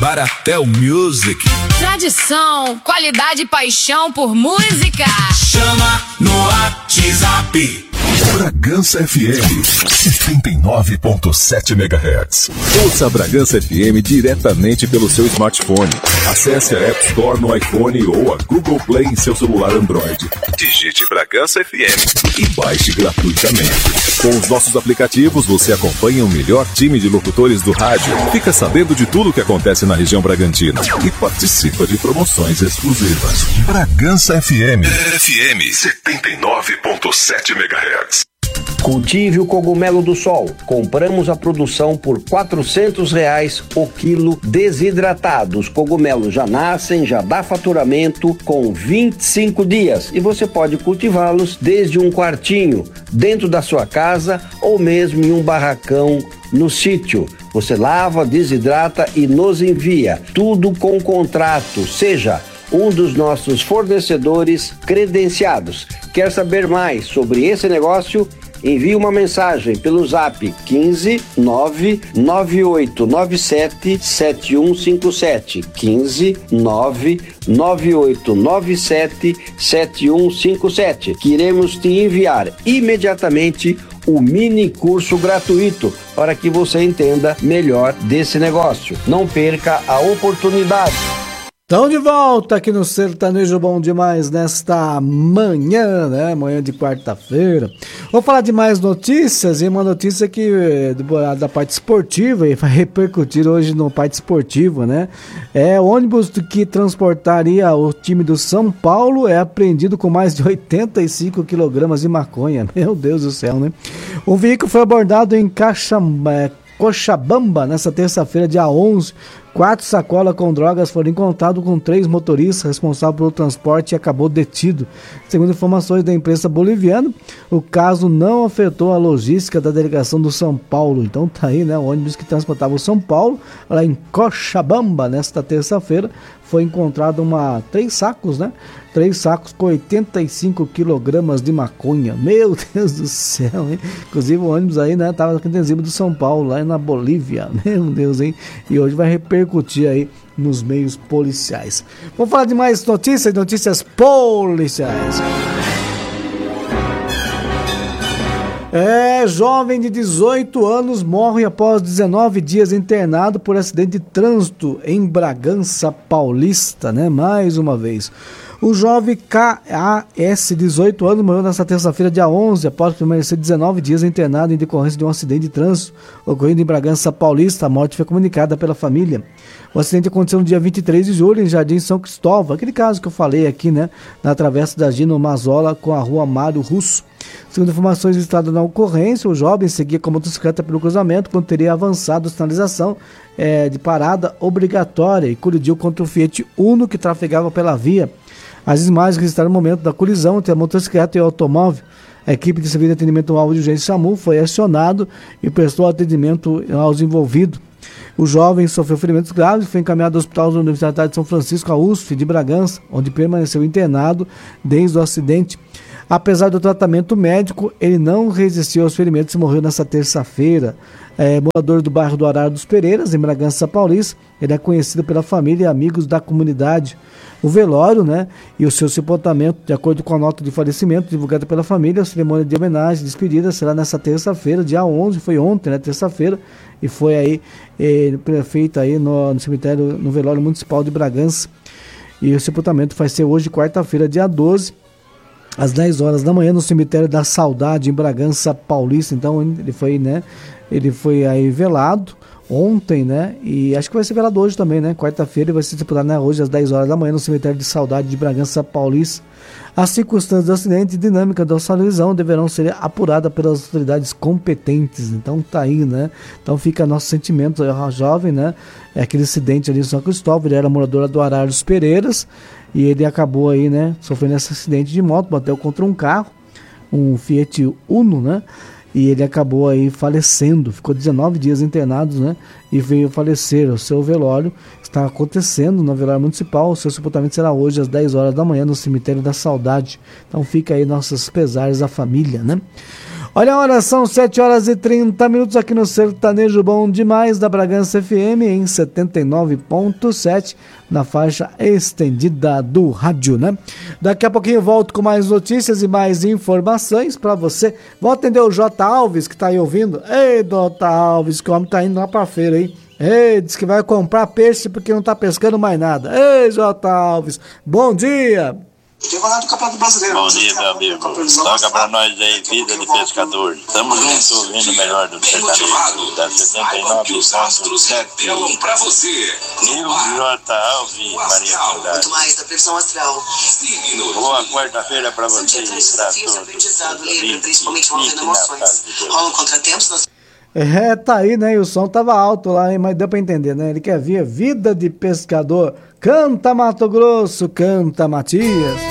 Baratel Music. Tradição, qualidade e paixão por música. Chama no WhatsApp. Bragança FM 79.7 MHz. Ouça a Bragança FM diretamente pelo seu smartphone. Acesse a App Store no iPhone ou a Google Play em seu celular Android. Digite Bragança FM e baixe gratuitamente. Com os nossos aplicativos, você acompanha o melhor time de locutores do rádio, fica sabendo de tudo o que acontece na região Bragantina e participa de promoções exclusivas. Bragança FM 79.7 MHz. Cultive o cogumelo do sol. Compramos a produção por R$400 o quilo desidratado. Os cogumelos já nascem, já dá faturamento com 25 dias e você pode cultivá-los desde um quartinho, dentro da sua casa ou mesmo em um barracão no sítio. Você lava, desidrata e nos envia. Tudo com contrato. Seja um dos nossos fornecedores credenciados. Quer saber mais sobre esse negócio? Envie uma mensagem pelo zap 15 99897 7157. 15 99897 7157. Que iremos te enviar imediatamente o mini curso gratuito para que você entenda melhor desse negócio. Não perca a oportunidade. Estão de volta aqui no Sertanejo Bom Demais nesta manhã, né? Manhã de quarta-feira. Vou falar de mais notícias e uma notícia que da parte esportiva e vai repercutir hoje no parte esportiva, né? O ônibus que transportaria o time do São Paulo é apreendido com mais de 85 quilogramas de maconha. Meu Deus do céu, né? O veículo foi abordado em Cochabamba nesta terça-feira, dia 11. 4 sacolas com drogas foram encontradas com 3 motoristas responsáveis pelo transporte e acabou detido. Segundo informações da imprensa boliviana, o caso não afetou a logística da delegação do São Paulo. Então tá aí, né? O ônibus que transportava o São Paulo, lá em Cochabamba, nesta terça-feira, foi encontrado 3 sacos, né? 3 sacos com 85 quilogramas de maconha. Meu Deus do céu, hein? Inclusive o ônibus aí, né? Tava aqui em cima do São Paulo, lá na Bolívia. Meu Deus, hein? E hoje vai repercutir aí nos meios policiais. Vamos falar de mais notícias policiais. Jovem de 18 anos morre após 19 dias internado por acidente de trânsito em Bragança Paulista, né? Mais uma vez. O jovem KAS, 18 anos, morreu nesta terça-feira, dia 11, após permanecer 19 dias internado em decorrência de um acidente de trânsito ocorrido em Bragança Paulista. A morte foi comunicada pela família. O acidente aconteceu no dia 23 de julho, em Jardim São Cristóvão, aquele caso que eu falei aqui, né, na travessa da Gino Mazola com a rua Mário Russo. Segundo informações registradas na ocorrência, o jovem seguia com a motocicleta pelo cruzamento quando teria avançado a sinalização de parada obrigatória e colidiu contra o Fiat Uno que trafegava pela via. As imagens registraram o momento da colisão entre a motocicleta e o automóvel. A equipe de serviço de atendimento ao alvo de urgência SAMU foi acionado e prestou atendimento aos envolvidos. O jovem sofreu ferimentos graves e foi encaminhado ao Hospital da Universidade de São Francisco, a USF de Bragança, onde permaneceu internado desde o acidente. Apesar do tratamento médico, ele não resistiu aos ferimentos e morreu nesta terça-feira. Morador do bairro do Arara dos Pereiras, em Bragança Paulista, ele é conhecido pela família e amigos da comunidade. O velório, né, e o seu sepultamento, de acordo com a nota de falecimento divulgada pela família, a cerimônia de homenagem e despedida será nesta terça-feira, dia 11, foi ontem, né, terça-feira, e foi aí feita aí no cemitério, no velório municipal de Bragança. E o sepultamento vai ser hoje, quarta-feira, dia 12, às 10 horas da manhã, no cemitério da Saudade, em Bragança Paulista. Então ele foi aí velado ontem, né? E acho que vai ser velado hoje também, né? Quarta-feira ele vai ser sepultado, né, hoje às 10 horas da manhã no cemitério de Saudade de Bragança Paulista. As circunstâncias do acidente e dinâmica da sua lesão deverão ser apuradas pelas autoridades competentes. Então tá aí, né? Então fica nosso sentimento ao jovem, né? Aquele acidente ali em São Cristóvão, ele era morador do Arara dos Pereiras e ele acabou aí, né, sofrendo esse acidente de moto, bateu contra um carro, um Fiat Uno, né? E ele acabou aí falecendo, ficou 19 dias internado, né? E veio falecer. O seu velório está acontecendo no velório municipal. O seu sepultamento será hoje às 10 horas da manhã no cemitério da Saudade. Então fica aí nossos pesares à família, né? Olha a hora, são 7h30 aqui no Sertanejo Bom Demais da Bragança FM em 79.7 na faixa estendida do rádio, né? Daqui a pouquinho eu volto com mais notícias e mais informações pra você. Vou atender o J. Alves que tá aí ouvindo. Ei, J. Alves, que o homem tá indo lá pra feira, hein? Ei, diz que vai comprar peixe porque não tá pescando mais nada. Ei, J. Alves, bom dia! Do Campeonato Brasileiro. Bom dia, meu amigo. Toca pra nós aí, vida de pescador. Tamo junto, ouvindo o melhor do sertanejo. Da 79.7 pra você. Eu, J. Alves, Maria Trindade. Muito mais da previsão astral. Boa quarta-feira pra você. Desafios, aprendizado, livre, principalmente envolvendo emoções. Rolam contratempos. Tá aí, né? E o som tava alto lá, hein? Mas deu pra entender, né? Ele quer ver vida de pescador. Canta Mato Grosso, canta Matias.